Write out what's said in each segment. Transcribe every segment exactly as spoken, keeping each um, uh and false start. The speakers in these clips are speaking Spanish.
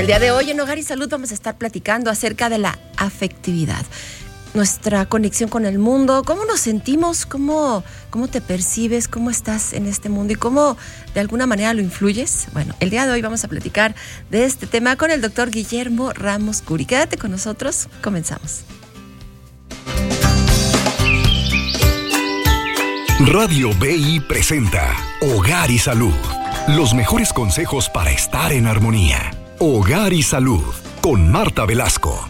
El día de hoy en Hogar y Salud vamos a estar platicando acerca de la afectividad, nuestra conexión con el mundo, cómo nos sentimos, cómo, cómo te percibes, cómo estás en este mundo y cómo de alguna manera lo influyes. Bueno, el día de hoy vamos a platicar de este tema con el doctor Guillermo Ramos Curi. Quédate con nosotros, comenzamos. Radio B I presenta Hogar y Salud. Los mejores consejos para estar en armonía. Hogar y Salud, con Marta Velasco.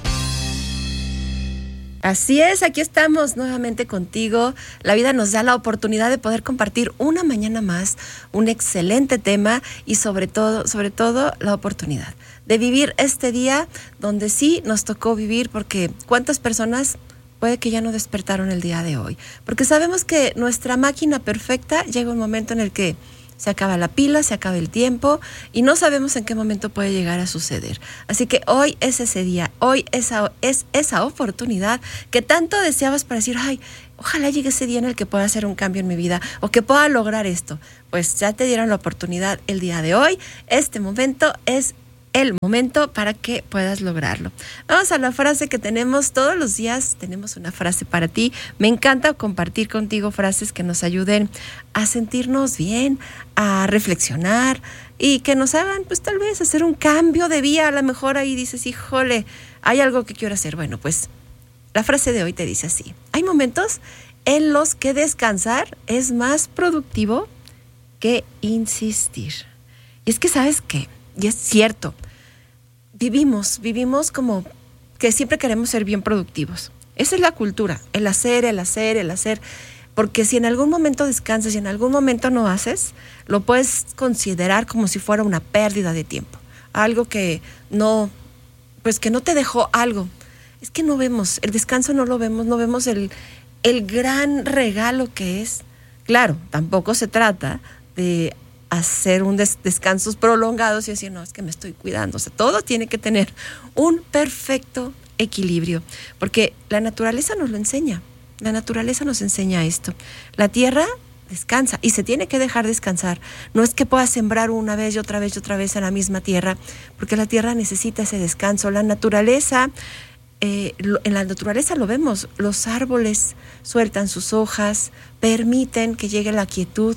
Así es, aquí estamos nuevamente contigo. La vida nos da la oportunidad de poder compartir una mañana más un excelente tema y sobre todo, sobre todo la oportunidad de vivir este día donde sí nos tocó vivir, porque ¿cuántas personas puede que ya no despertaron el día de hoy? Porque sabemos que nuestra máquina perfecta llega un momento en el que se acaba la pila, se acaba el tiempo y no sabemos en qué momento puede llegar a suceder. Así que hoy es ese día, hoy esa, es esa oportunidad que tanto deseabas para decir, ay, ojalá llegue ese día en el que pueda hacer un cambio en mi vida o que pueda lograr esto. Pues ya te dieron la oportunidad el día de hoy. Este momento es el momento para que puedas lograrlo. Vamos a la frase que tenemos todos los días. Tenemos una frase para ti. Me encanta compartir contigo frases que nos ayuden a sentirnos bien, a reflexionar y que nos hagan, pues tal vez, hacer un cambio de vida. A lo mejor ahí dices, híjole, hay algo que quiero hacer. Bueno, pues la frase de hoy te dice así: hay momentos en los que descansar es más productivo que insistir. Y es que, ¿sabes qué? Y es cierto, vivimos, vivimos como que siempre queremos ser bien productivos. Esa es la cultura, el hacer, el hacer, el hacer. Porque si en algún momento descansas y en algún momento no haces, lo puedes considerar como si fuera una pérdida de tiempo. Algo que no, pues que no te dejó algo. Es que no vemos, el descanso no lo vemos, no vemos el, el gran regalo que es. Claro, tampoco se trata de hacer un des- descansos prolongados y decir, no, es que me estoy cuidando. O sea, todo tiene que tener un perfecto equilibrio, porque la naturaleza nos lo enseña. La naturaleza nos enseña esto. La tierra descansa y se tiene que dejar descansar. No es que puedas sembrar una vez y otra vez y otra vez en la misma tierra, porque la tierra necesita ese descanso. La naturaleza, eh, lo, en la naturaleza lo vemos, los árboles sueltan sus hojas, permiten que llegue la quietud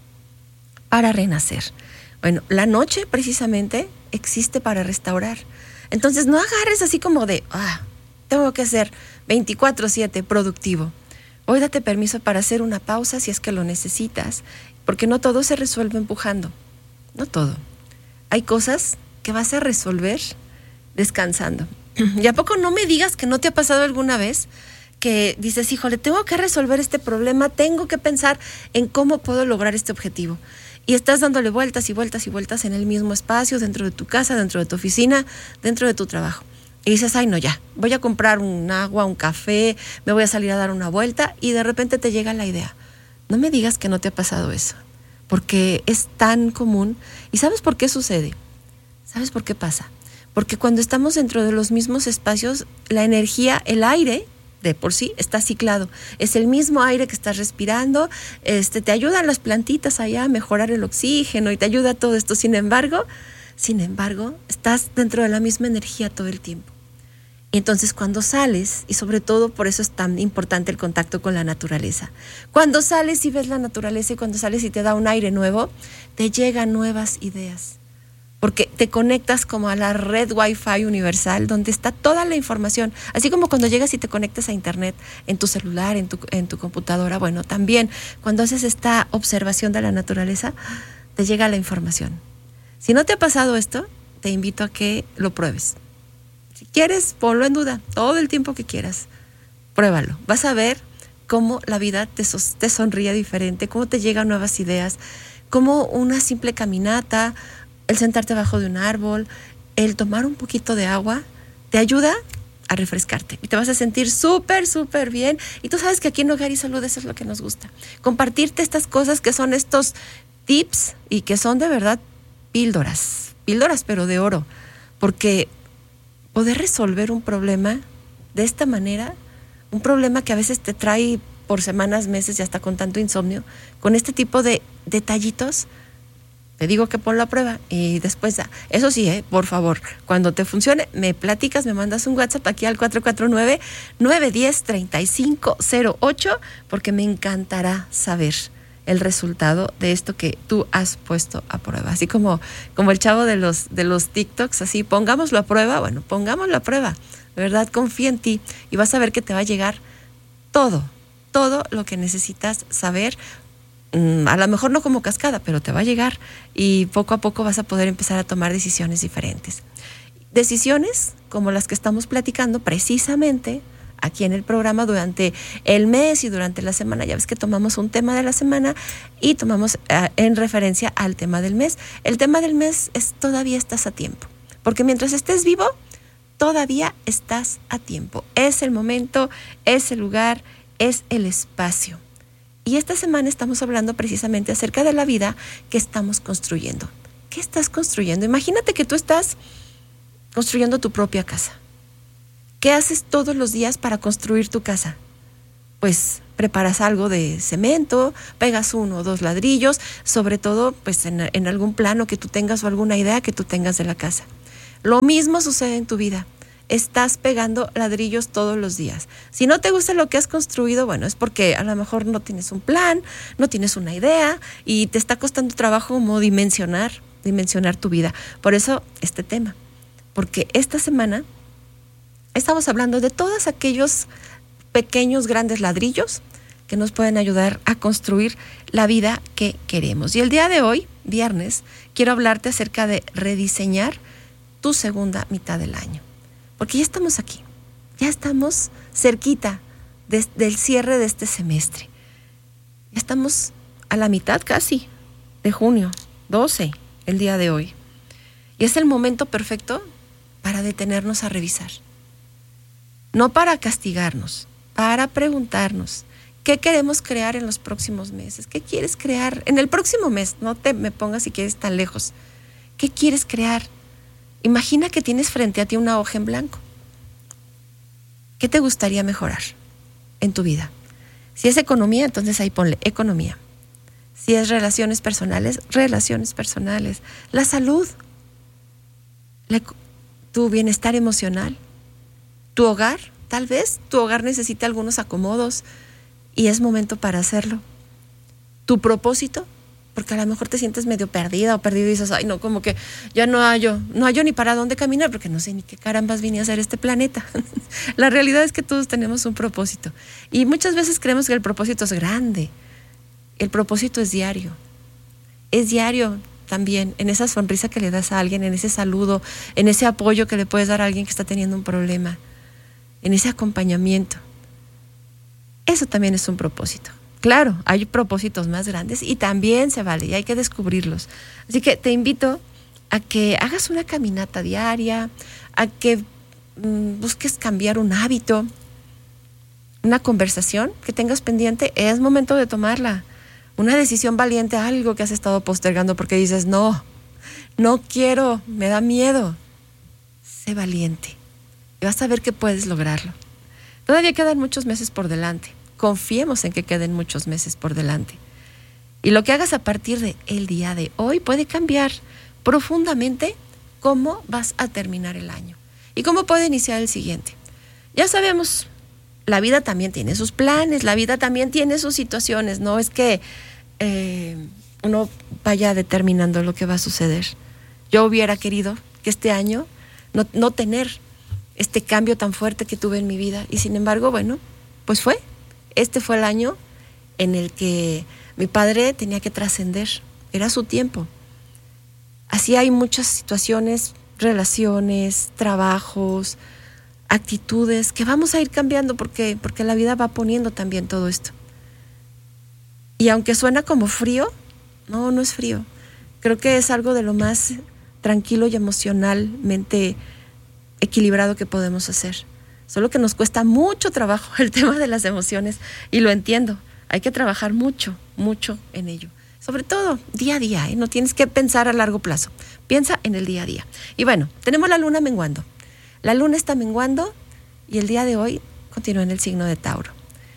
para renacer. Bueno, la noche precisamente existe para restaurar. Entonces no agarres así como de, ah, tengo que ser veinticuatro siete productivo. Hoy date permiso para hacer una pausa si es que lo necesitas, porque no todo se resuelve empujando, no todo. Hay cosas que vas a resolver descansando. ¿Y a poco no me digas que no te ha pasado alguna vez que dices, híjole, tengo que resolver este problema, tengo que pensar en cómo puedo lograr este objetivo? Y estás dándole vueltas y vueltas y vueltas en el mismo espacio, dentro de tu casa, dentro de tu oficina, dentro de tu trabajo. Y dices, ay no, ya, voy a comprar un agua, un café, me voy a salir a dar una vuelta, y de repente te llega la idea. No me digas que no te ha pasado eso, porque es tan común. ¿Y sabes por qué sucede? ¿Sabes por qué pasa? Porque cuando estamos dentro de los mismos espacios, la energía, el aire, de por sí está ciclado, es el mismo aire que estás respirando, este, te ayudan las plantitas allá a mejorar el oxígeno y te ayuda todo esto. Sin embargo, sin embargo, estás dentro de la misma energía todo el tiempo. Y entonces cuando sales, y sobre todo por eso es tan importante el contacto con la naturaleza, cuando sales y ves la naturaleza y cuando sales y te da un aire nuevo, te llegan nuevas ideas. Porque te conectas como a la red Wi-Fi universal, donde está toda la información. Así como cuando llegas y te conectas a internet en tu celular, en tu, en tu computadora. Bueno, también cuando haces esta observación de la naturaleza, te llega la información. Si no te ha pasado esto, te invito a que lo pruebes. Si quieres, ponlo en duda todo el tiempo que quieras. Pruébalo. Vas a ver cómo la vida te, sos, te sonríe diferente, cómo te llegan nuevas ideas, cómo una simple caminata, el sentarte bajo de un árbol, el tomar un poquito de agua, te ayuda a refrescarte y te vas a sentir súper, súper bien. Y tú sabes que aquí en Hogar y Salud eso es lo que nos gusta. Compartirte estas cosas que son estos tips y que son de verdad píldoras, píldoras pero de oro. Porque poder resolver un problema de esta manera, un problema que a veces te trae por semanas, meses y hasta con tanto insomnio, con este tipo de detallitos, te digo que ponlo a prueba y después ya. Eso sí, ¿eh? Por favor, cuando te funcione, me platicas, me mandas un WhatsApp aquí al cuatro cuatro nueve, nueve uno cero, tres cinco cero ocho, porque me encantará saber el resultado de esto que tú has puesto a prueba. Así como, como el chavo de los, de los TikToks, así, pongámoslo a prueba, bueno, pongámoslo a prueba. De verdad, confía en ti y vas a ver que te va a llegar todo, todo lo que necesitas saber. A lo mejor no como cascada, pero te va a llegar y poco a poco vas a poder empezar a tomar decisiones diferentes. Decisiones como las que estamos platicando precisamente aquí en el programa durante el mes y durante la semana. Ya ves que tomamos un tema de la semana y tomamos uh, en referencia al tema del mes. El tema del mes es todavía estás a tiempo, porque mientras estés vivo, todavía estás a tiempo. Es el momento, es el lugar, es el espacio. Y esta semana estamos hablando precisamente acerca de la vida que estamos construyendo. ¿Qué estás construyendo? Imagínate que tú estás construyendo tu propia casa. ¿Qué haces todos los días para construir tu casa? Pues preparas algo de cemento, pegas uno o dos ladrillos, sobre todo pues en, en algún plano que tú tengas o alguna idea que tú tengas de la casa. Lo mismo sucede en tu vida. Estás pegando ladrillos todos los días. Si no te gusta lo que has construido, bueno, es porque a lo mejor no tienes un plan, no tienes una idea y te está costando trabajo como dimensionar, dimensionar tu vida. Por eso este tema, porque esta semana estamos hablando de todos aquellos pequeños, grandes ladrillos que nos pueden ayudar a construir la vida que queremos. Y el día de hoy, viernes, quiero hablarte acerca de rediseñar tu segunda mitad del año. Porque ya estamos aquí, ya estamos cerquita de, del cierre de este semestre. Ya estamos a la mitad casi de junio, doce, el día de hoy. Y es el momento perfecto para detenernos a revisar. No para castigarnos, para preguntarnos qué queremos crear en los próximos meses. ¿Qué quieres crear en el próximo mes? No te me pongas si quieres tan lejos. ¿Qué quieres crear? Imagina que tienes frente a ti una hoja en blanco. ¿Qué te gustaría mejorar en tu vida? Si es economía, entonces ahí ponle economía. Si es relaciones personales, relaciones personales. La salud, la, tu bienestar emocional, tu hogar, tal vez tu hogar necesite algunos acomodos y es momento para hacerlo. Tu propósito, porque a lo mejor te sientes medio perdida o perdido y dices, ay no, como que ya no hallo, no hallo ni para dónde caminar, porque no sé ni qué carambas vine a hacer este planeta. La realidad es que todos tenemos un propósito y muchas veces creemos que el propósito es grande. El propósito es diario, es diario también, en esa sonrisa que le das a alguien, en ese saludo, en ese apoyo que le puedes dar a alguien que está teniendo un problema, en ese acompañamiento. Eso también es un propósito. Claro, hay propósitos más grandes y también se vale y hay que descubrirlos. Así que te invito a que hagas una caminata diaria, a que mmm, busques cambiar un hábito, una conversación que tengas pendiente. Es momento de tomarla. Una decisión valiente, algo que has estado postergando porque dices, no, no quiero, me da miedo. Sé valiente y vas a ver que puedes lograrlo. Todavía quedan muchos meses por delante. Confiemos en que queden muchos meses por delante. Y lo que hagas a partir de el día de hoy puede cambiar profundamente cómo vas a terminar el año y cómo puede iniciar el siguiente. Ya sabemos, la vida también tiene sus planes, la vida también tiene sus situaciones. No es que eh, uno vaya determinando lo que va a suceder. Yo hubiera querido que este año no, no tener este cambio tan fuerte que tuve en mi vida y sin embargo, bueno, pues fue. Este fue el año en el que mi padre tenía que trascender, era su tiempo. Así hay muchas situaciones, relaciones, trabajos, actitudes que vamos a ir cambiando porque, porque la vida va poniendo también todo esto. Y aunque suena como frío, no, no es frío. Creo que es algo de lo más tranquilo y emocionalmente equilibrado que podemos hacer. Solo que nos cuesta mucho trabajo el tema de las emociones y lo entiendo. Hay que trabajar mucho, mucho en ello. Sobre todo día a día, ¿eh? No tienes que pensar a largo plazo. Piensa en el día a día. Y bueno, tenemos la luna menguando. La luna está menguando y el día de hoy continúa en el signo de Tauro.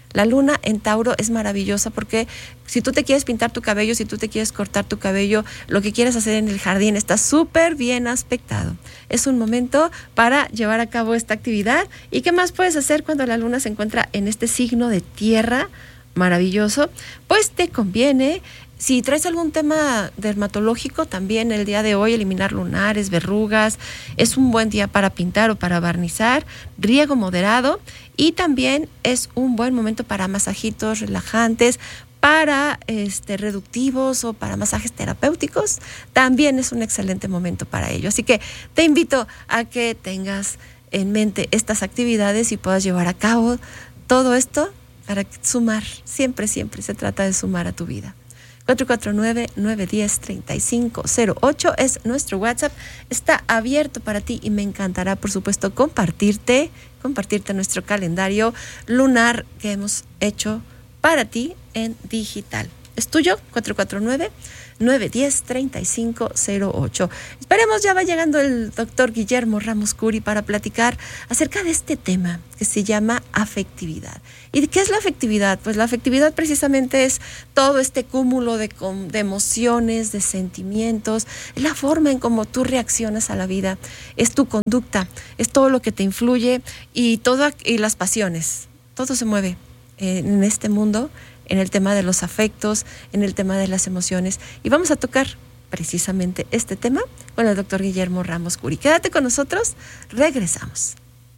La luna en Tauro es maravillosa porque si tú te quieres pintar tu cabello, si tú te quieres cortar tu cabello, lo que quieras hacer en el jardín está súper bien aspectado. Es un momento para llevar a cabo esta actividad. ¿Y qué más puedes hacer cuando la luna se encuentra en este signo de tierra maravilloso? Pues te conviene, si traes algún tema dermatológico, también el día de hoy eliminar lunares, verrugas, es un buen día para pintar o para barnizar, riego moderado, y también es un buen momento para masajitos relajantes, para este, reductivos o para masajes terapéuticos, también es un excelente momento para ello. Así que te invito a que tengas en mente estas actividades y puedas llevar a cabo todo esto para sumar. Siempre, siempre se trata de sumar a tu vida. cuatro cuatro nueve, nueve uno cero, tres cinco cero ocho es nuestro WhatsApp. Está abierto para ti y me encantará, por supuesto, compartirte, compartirte nuestro calendario lunar que hemos hecho para ti en digital. ¿Es tuyo? cuatro cuatro nueve, nueve uno cero, tres cinco cero ocho. Esperemos, ya va llegando el doctor Guillermo Ramos Curi para platicar acerca de este tema que se llama afectividad. ¿Y qué es la afectividad? Pues la afectividad precisamente es todo este cúmulo de, de emociones, de sentimientos, es la forma en cómo tú reaccionas a la vida, es tu conducta, es todo lo que te influye y, todo, y las pasiones. Todo se mueve en este mundo, en el tema de los afectos, en el tema de las emociones. Y vamos a tocar precisamente este tema con el doctor Guillermo Ramos Curi. Quédate con nosotros, regresamos.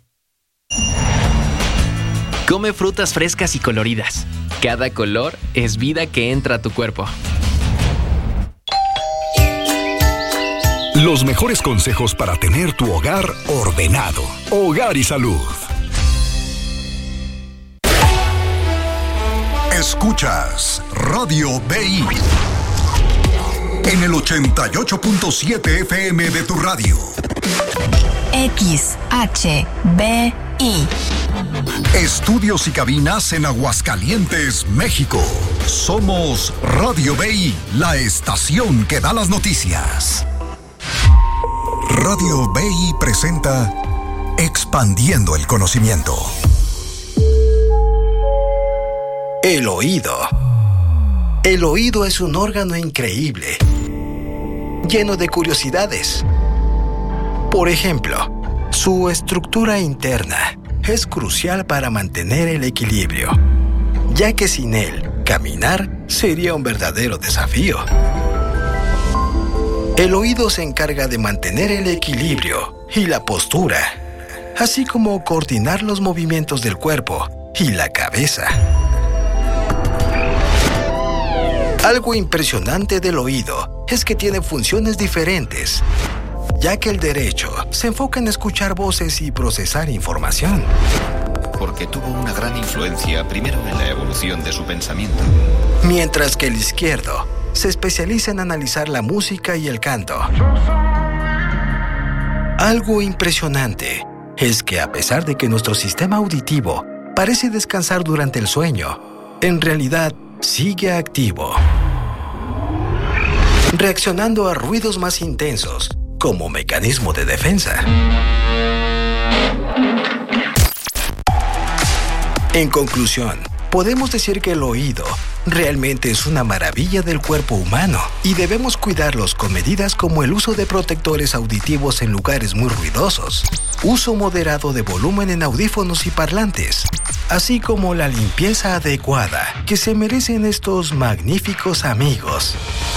Come frutas frescas y coloridas. Cada color es vida que entra a tu cuerpo. Los mejores consejos para tener tu hogar ordenado. Hogar y Salud. Escuchas Radio B I en el ochenta y ocho punto siete F M de tu radio. X H B I. Estudios y cabinas en Aguascalientes, México. Somos Radio B I, la estación que da las noticias. Radio B I presenta Expandiendo el Conocimiento. El oído. El oído es un órgano increíble, lleno de curiosidades. Por ejemplo, su estructura interna es crucial para mantener el equilibrio, ya que sin él, caminar sería un verdadero desafío. El oído se encarga de mantener el equilibrio y la postura, así como coordinar los movimientos del cuerpo y la cabeza. Algo impresionante del oído es que tiene funciones diferentes, ya que el derecho se enfoca en escuchar voces y procesar información. Porque tuvo una gran influencia primero en la evolución de su pensamiento. Mientras que el izquierdo se especializa en analizar la música y el canto. Algo impresionante es que a pesar de que nuestro sistema auditivo parece descansar durante el sueño, en realidad sigue activo, reaccionando a ruidos más intensos como mecanismo de defensa. En conclusión, podemos decir que el oído realmente es una maravilla del cuerpo humano y debemos cuidarlos con medidas como el uso de protectores auditivos en lugares muy ruidosos, uso moderado de volumen en audífonos y parlantes, así como la limpieza adecuada que se merecen estos magníficos amigos.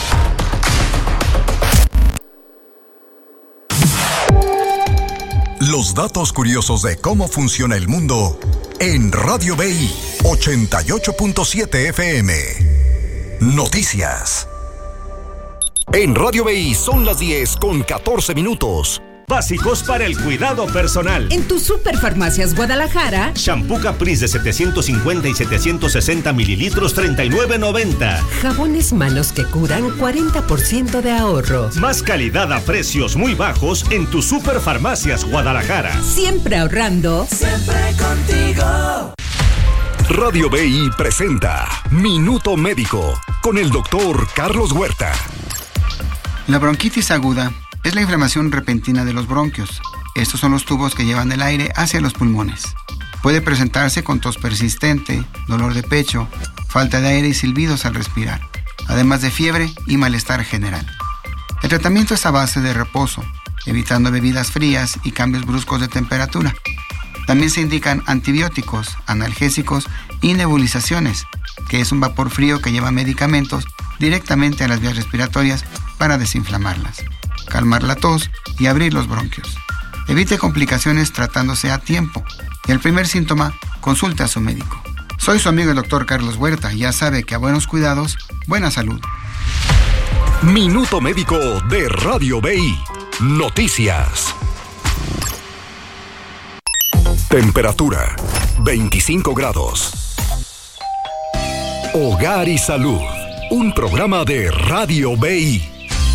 Los datos curiosos de cómo funciona el mundo en Radio B I ochenta y ocho punto siete F M. Noticias. En Radio B I son las diez con catorce minutos. Básicos para el cuidado personal. En tu Superfarmacias Guadalajara, shampoo Caprice de setecientos cincuenta y setecientos sesenta mililitros, treinta y nueve noventa. Jabones manos que curan, cuarenta por ciento de ahorro. Más calidad a precios muy bajos en tu Superfarmacias Guadalajara. Siempre ahorrando. Siempre contigo. Radio B I presenta Minuto Médico con el doctor Carlos Huerta. La bronquitis aguda es la inflamación repentina de los bronquios. Estos son los tubos que llevan el aire hacia los pulmones. Puede presentarse con tos persistente, dolor de pecho, falta de aire y silbidos al respirar, además de fiebre y malestar general. El tratamiento es a base de reposo, evitando bebidas frías y cambios bruscos de temperatura. También se indican antibióticos, analgésicos y nebulizaciones, que es un vapor frío que lleva medicamentos directamente a las vías respiratorias para desinflamarlas, calmar la tos y abrir los bronquios. Evite complicaciones tratándose a tiempo. Y el primer síntoma, consulte a su médico. Soy su amigo el doctor Carlos Huerta y ya sabe que a buenos cuidados, buena salud. Minuto Médico de Radio B I. Noticias. Temperatura veinticinco grados. Hogar y Salud. Un programa de Radio B I.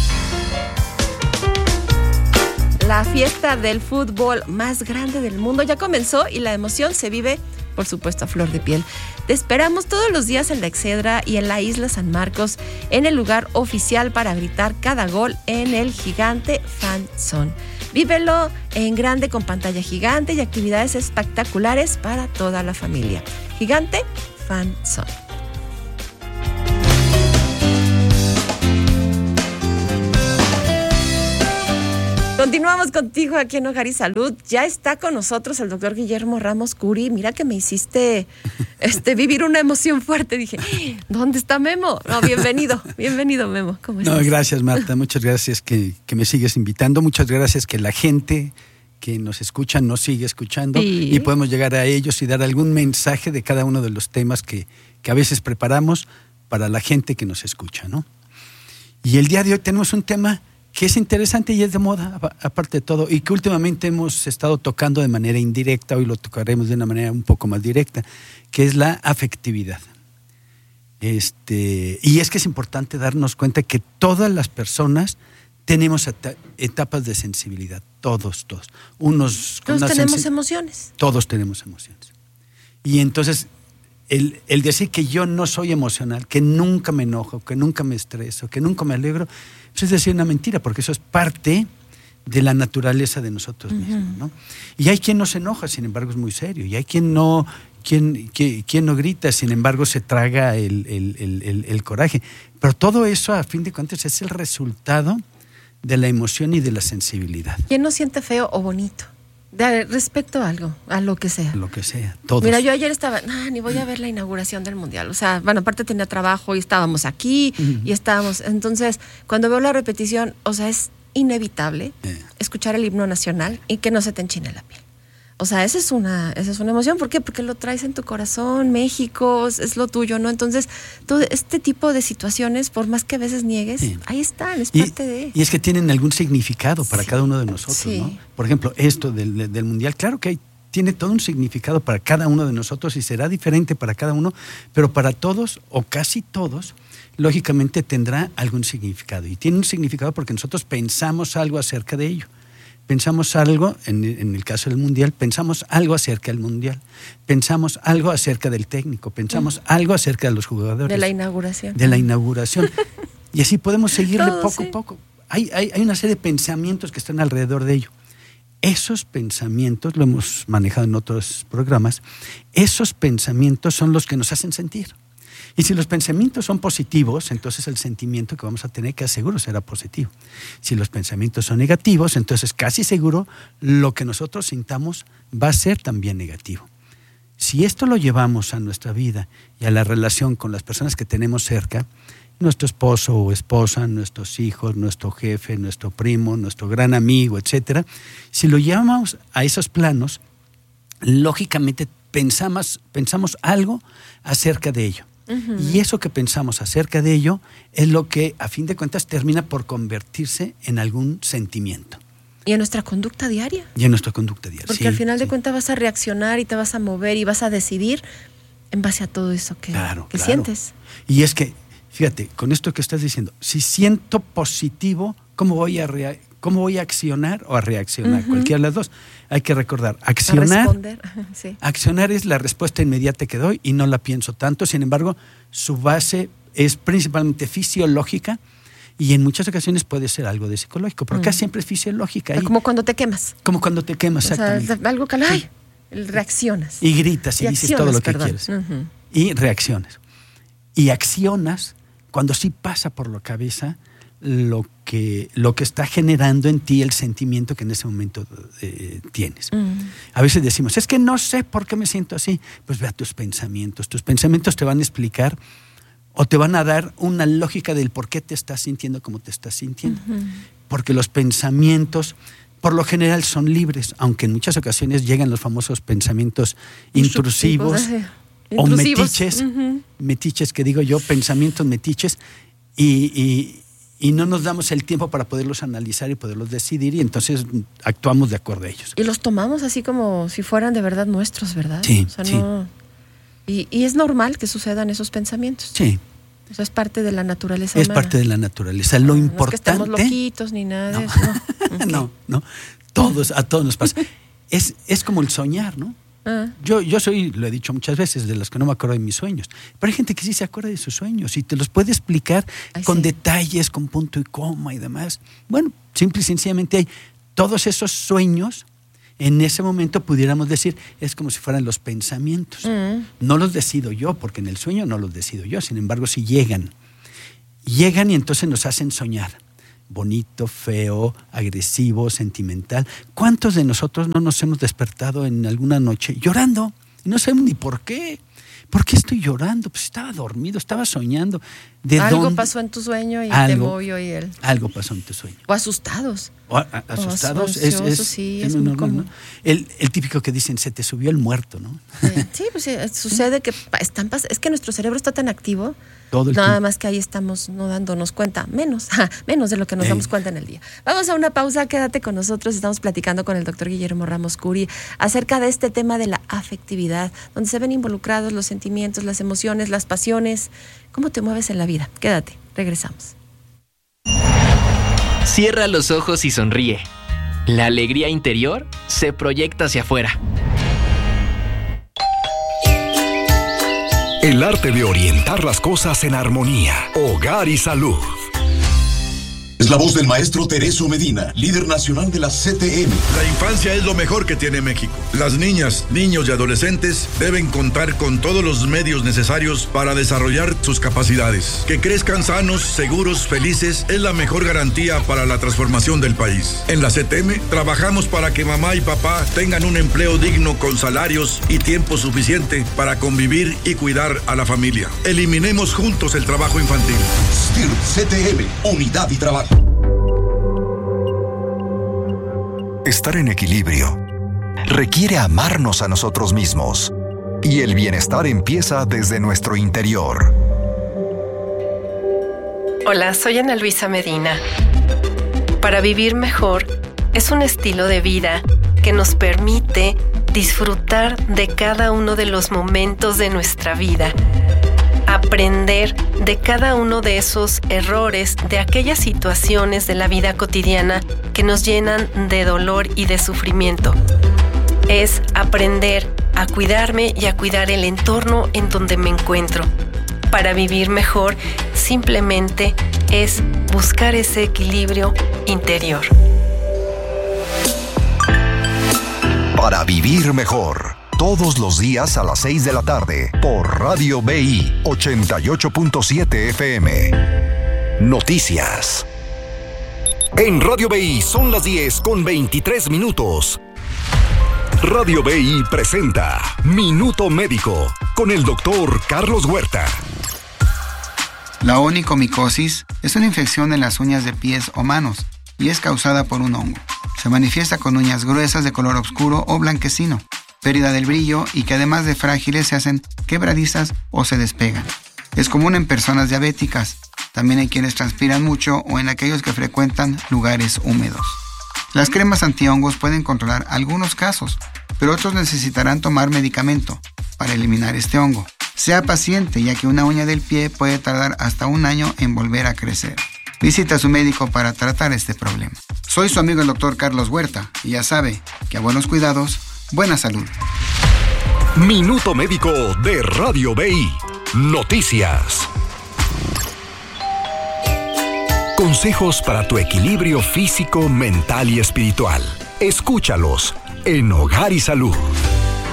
La fiesta del fútbol más grande del mundo ya comenzó y la emoción se vive, por supuesto, a flor de piel. Te esperamos todos los días en la Excedra y en la Isla San Marcos, en el lugar oficial para gritar cada gol en el Gigante Fan Zone. Vívelo en grande con pantalla gigante y actividades espectaculares para toda la familia. Gigante Fan Zone. Continuamos contigo aquí en Hogar y Salud. Ya está con nosotros el doctor Guillermo Ramos Curi. Mira que me hiciste este, vivir una emoción fuerte. Dije, ¿dónde está Memo? No, bienvenido, bienvenido Memo. ¿Cómo estás? No, gracias Marta, muchas gracias que, que me sigues invitando. Muchas gracias que la gente que nos escucha nos sigue escuchando sí. Y podemos llegar a ellos y dar algún mensaje de cada uno de los temas que, que a veces preparamos para la gente que nos escucha, ¿no? Y el día de hoy tenemos un tema que es interesante y es de moda, aparte de todo, y que últimamente hemos estado tocando de manera indirecta, hoy lo tocaremos de una manera un poco más directa, que es la afectividad. Este, y es que es importante darnos cuenta que todas las personas tenemos et- etapas de sensibilidad, todos, todos. Unos todos con tenemos sensi- emociones. Todos tenemos emociones. Y entonces, el, el decir que yo no soy emocional, que nunca me enojo, que nunca me estreso, que nunca me alegro, eso es decir una mentira, porque eso es parte de la naturaleza de nosotros uh-huh. mismos, ¿no? Y hay quien no se enoja, sin embargo es muy serio, y hay quien no, quien, quien, quien no grita, sin embargo se traga el, el, el, el, el coraje. Pero todo eso, a fin de cuentas, es el resultado de la emoción y de la sensibilidad. ¿Quién no siente feo o bonito? De, respecto a algo, a lo que sea. Lo que sea, todos. Mira, yo ayer estaba, nah, ni voy a ver la inauguración del Mundial. O sea, bueno, aparte tenía trabajo y estábamos aquí uh-huh. y estábamos. Entonces, cuando veo la repetición, o sea, es inevitable yeah. escuchar el himno nacional y que no se te enchine la piel. O sea, esa es una, esa es una emoción. ¿Por qué? Porque lo traes en tu corazón, México, es, es lo tuyo, ¿no? Entonces, todo este tipo de situaciones, por más que a veces niegues, sí. ahí están, es y, parte de... Y es que tienen algún significado para sí. cada uno de nosotros, sí. ¿no? Por ejemplo, esto del, del Mundial, claro que hay, tiene todo un significado para cada uno de nosotros y será diferente para cada uno, pero para todos, o casi todos, lógicamente tendrá algún significado. Y tiene un significado porque nosotros pensamos algo acerca de ello. Pensamos algo, en, en el caso del Mundial, pensamos algo acerca del Mundial, pensamos algo acerca del técnico, pensamos uh-huh. algo acerca de los jugadores. De la inauguración. De la inauguración. Y así podemos seguirle Todo, poco sí. a poco. Hay, hay, hay una serie de pensamientos que están alrededor de ello. Esos pensamientos, lo hemos manejado en otros programas, esos pensamientos son los que nos hacen sentir. Y si los pensamientos son positivos, entonces el sentimiento que vamos a tener que seguro será positivo. Si los pensamientos son negativos, entonces casi seguro lo que nosotros sintamos va a ser también negativo. Si esto lo llevamos a nuestra vida y a la relación con las personas que tenemos cerca, nuestro esposo o esposa, nuestros hijos, nuestro jefe, nuestro primo, nuestro gran amigo, etcétera, si lo llevamos a esos planos, lógicamente pensamos, pensamos algo acerca de ello. Uh-huh. Y eso que pensamos acerca de ello es lo que, a fin de cuentas, termina por convertirse en algún sentimiento. Y en nuestra conducta diaria. Y en nuestra conducta diaria, Porque sí, al final sí. de cuentas vas a reaccionar y te vas a mover y vas a decidir en base a todo eso que, claro, que claro. sientes. Y es que, fíjate, con esto que estás diciendo, si siento positivo, ¿cómo voy a rea- cómo voy a accionar o a reaccionar? Uh-huh. Cualquiera de las dos. Hay que recordar, accionar, sí. accionar es la respuesta inmediata que doy y no la pienso tanto. Sin embargo, su base es principalmente fisiológica y en muchas ocasiones puede ser algo de psicológico, pero acá uh-huh. siempre es fisiológica. Como cuando te quemas. Como cuando te quemas, o exactamente. Sea, algo que, ay, Reaccionas. Y gritas y, y dices todo lo que perdón. quieres. Uh-huh. Y reaccionas. Y accionas cuando sí pasa por la cabeza lo que, lo que está generando en ti el sentimiento que en ese momento eh, tienes. Uh-huh. A veces decimos, es que no sé por qué me siento así. Pues ve a tus pensamientos. Tus pensamientos te van a explicar o te van a dar una lógica del por qué te estás sintiendo como te estás sintiendo. Uh-huh. Porque los pensamientos, por lo general, son libres, aunque en muchas ocasiones llegan los famosos pensamientos intrusivos o metiches, uh-huh. metiches que digo yo, pensamientos metiches, y, y, y no nos damos el tiempo para poderlos analizar y poderlos decidir, y entonces actuamos de acuerdo a ellos. Y los tomamos así como si fueran de verdad nuestros, ¿verdad? Sí, o sea, sí. No... Y, y es normal que sucedan esos pensamientos. Sí. O sea, es parte de la naturaleza Es humana. parte de la naturaleza. Lo no, importante... No es que estemos loquitos ni nada no. de eso. No, okay. no, no. Todos, a todos nos pasa. es, es como el soñar, ¿no? Ah. Yo, yo soy, lo he dicho muchas veces, de los que no me acuerdo de mis sueños. Pero hay gente que sí se acuerda de sus sueños y te los puede explicar Ay, con sí. detalles, con punto y coma y demás. Bueno, simple y sencillamente hay todos esos sueños. En ese momento pudiéramos decir, es como si fueran los pensamientos. Mm. No los decido yo, porque en el sueño no los decido yo. Sin embargo, sí llegan. Llegan y entonces nos hacen soñar. Bonito, feo, agresivo, sentimental. ¿Cuántos de nosotros no nos hemos despertado en alguna noche llorando? Y no sabemos ni por qué. ¿Por qué estoy llorando? Pues estaba dormido, estaba soñando. ¿De algo dónde? pasó en tu sueño y algo, te movió y él. Algo pasó en tu sueño. O asustados. O a, a, asustados. O es, es, sí, es, es muy muy normal, común. ¿no? El, el típico que dicen, se te subió el muerto, ¿no? Sí, sí pues sí, sucede que están pas- es que nuestro cerebro está tan activo. Todo el Nada tiempo. más que ahí estamos no dándonos cuenta, menos, ja, menos de lo que nos Ey. damos cuenta en el día. Vamos a una pausa, quédate con nosotros. Estamos platicando con el doctor Guillermo Ramos Curi acerca de este tema de la afectividad, donde se ven involucrados los sentimientos, las emociones, las pasiones. ¿Cómo te mueves en la vida? Quédate, regresamos. Cierra los ojos y sonríe. La alegría interior se proyecta hacia afuera. El arte de orientar las cosas en armonía. Hogar y salud. Es la voz del maestro Tereso Medina, líder nacional de la C T M. La infancia es lo mejor que tiene México. Las niñas, niños y adolescentes deben contar con todos los medios necesarios para desarrollar sus capacidades. Que crezcan sanos, seguros, felices es la mejor garantía para la transformación del país. En la C T M trabajamos para que mamá y papá tengan un empleo digno con salarios y tiempo suficiente para convivir y cuidar a la familia. Eliminemos juntos el trabajo infantil. S T I R C T M, unidad y trabajo. Estar en equilibrio requiere amarnos a nosotros mismos. Y el bienestar empieza desde nuestro interior. Hola, soy Ana Luisa Medina. Para vivir mejor es un estilo de vida que nos permite disfrutar de cada uno de los momentos de nuestra vida. Aprender de cada uno de esos errores, de aquellas situaciones de la vida cotidiana que nos llenan de dolor y de sufrimiento. Es aprender a cuidarme y a cuidar el entorno en donde me encuentro. Para vivir mejor, simplemente es buscar ese equilibrio interior. Para vivir mejor. Todos los días a las seis de la tarde por Radio B I ochenta y ocho punto siete F M. Noticias. En Radio B I son las diez con veintitrés minutos. Radio B I presenta Minuto Médico con el doctor Carlos Huerta. La onicomicosis es una infección en las uñas de pies o manos y es causada por un hongo. Se manifiesta con uñas gruesas de color oscuro o blanquecino, pérdida del brillo y que además de frágiles se hacen quebradizas o se despegan. Es común en personas diabéticas, también en quienes transpiran mucho o en aquellos que frecuentan lugares húmedos. Las cremas antihongos pueden controlar algunos casos, pero otros necesitarán tomar medicamento para eliminar este hongo. Sea paciente, ya que una uña del pie puede tardar hasta un año en volver a crecer. Visita a su médico para tratar este problema. Soy su amigo el doctor Carlos Huerta y ya sabe que a buenos cuidados, buena salud. Minuto Médico de Radio B I. Noticias. Consejos para tu equilibrio físico, mental y espiritual. Escúchalos en Hogar y Salud.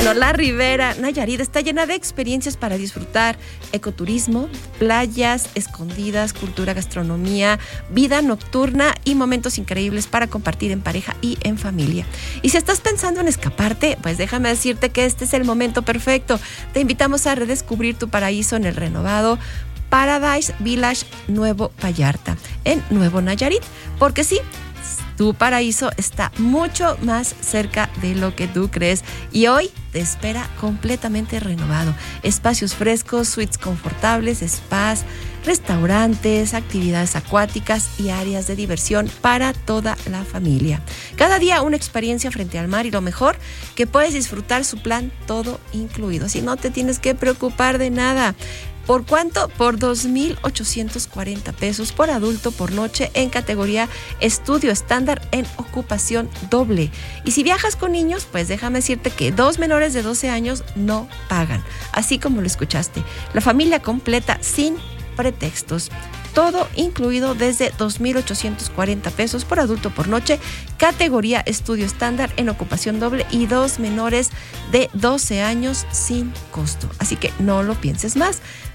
Bueno, la Ribera Nayarit está llena de experiencias para disfrutar: ecoturismo, playas escondidas, cultura, gastronomía, vida nocturna y momentos increíbles para compartir en pareja y en familia. Y si estás pensando en escaparte, pues déjame decirte que este es el momento perfecto. Te invitamos a redescubrir tu paraíso en el renovado Paradise Village Nuevo Vallarta, en Nuevo Nayarit, porque sí, tu paraíso está mucho más cerca de lo que tú crees y hoy te espera completamente renovado. Espacios frescos, suites confortables, spas, restaurantes, actividades acuáticas y áreas de diversión para toda la familia. Cada día una experiencia frente al mar y lo mejor, que puedes disfrutar su plan todo incluido. Así no te tienes que preocupar de nada. ¿Por cuánto? Por dos mil ochocientos cuarenta pesos por adulto por noche en categoría estudio estándar en ocupación doble. Y si viajas con niños, pues déjame decirte que dos menores de doce años no pagan. Así como lo escuchaste. La familia completa sin pretextos. Todo incluido desde dos mil ochocientos cuarenta pesos por adulto por noche, categoría estudio estándar en ocupación doble y dos menores de doce años sin costo. Así que no lo pienses más.